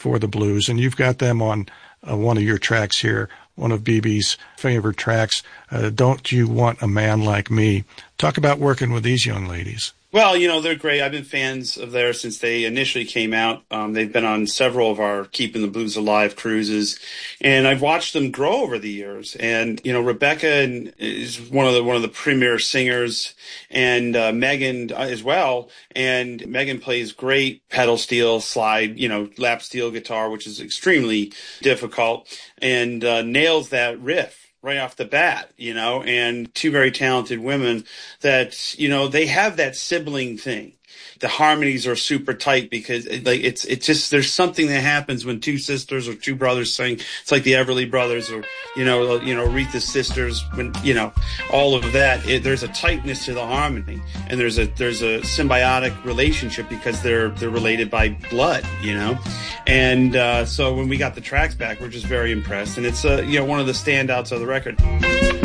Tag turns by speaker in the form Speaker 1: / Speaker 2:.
Speaker 1: for the blues, and you've got them on one of your tracks here, one of BB's favorite tracks, Don't You Want a Man Like Me. Talk about working with these young ladies.
Speaker 2: Well, they're great. I've been fans of theirs since they initially came out. They've been on several of our Keeping the Blues Alive cruises, and I've watched them grow over the years. And Rebecca is one of the premier singers, and Megan as well. And Megan plays great pedal steel, slide, lap steel guitar, which is extremely difficult, and nails that riff right off the bat, and two very talented women that, they have that sibling thing. The harmonies are super tight because it's just, there's something that happens when two sisters or two brothers sing. It's like the Everly Brothers or, Aretha's sisters, when, all of that. There's a tightness to the harmony, and there's a symbiotic relationship because they're related by blood, And so when we got the tracks back, we're just very impressed. And it's, one of the standouts of the record.